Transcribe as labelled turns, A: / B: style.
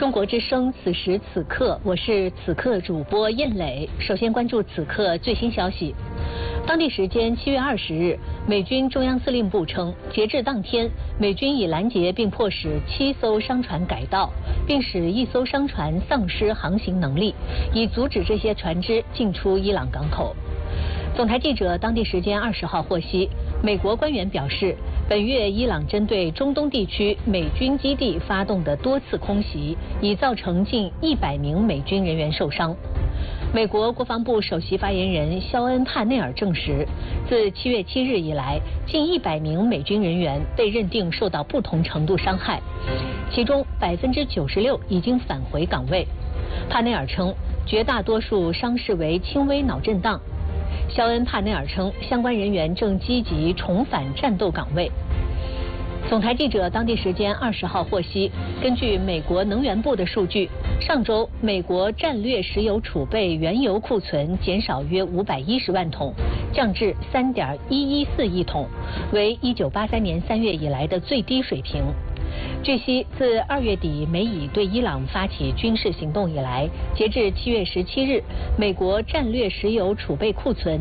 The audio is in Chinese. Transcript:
A: 中国之声，此时此刻，我是此刻主播燕磊。首先关注此刻最新消息。当地时间7月20日，美军中央司令部称，截至当天，美军已拦截并迫使7艘商船改道，并使1艘商船丧失航行能力，以阻止这些船只进出伊朗港口。总台记者当地时间20号获悉，美国官员表示，本月伊朗针对中东地区美军基地发动的多次空袭，已造成近100名美军人员受伤。美国国防部首席发言人肖恩·帕内尔证实，自7月7日以来，近100名美军人员被认定受到不同程度伤害，其中96%已经返回岗位。帕内尔称，绝大多数伤势为轻微脑震荡。肖恩·帕内尔称，相关人员正积极重返战斗岗位。总台记者当地时间20号获悉，根据美国能源部的数据，上周美国战略石油储备原油库存减少约510万桶，降至3.114亿桶，为1983年3月以来的最低水平。据悉，自2月底美以对伊朗发起军事行动以来，截至7月17日，美国战略石油储备库存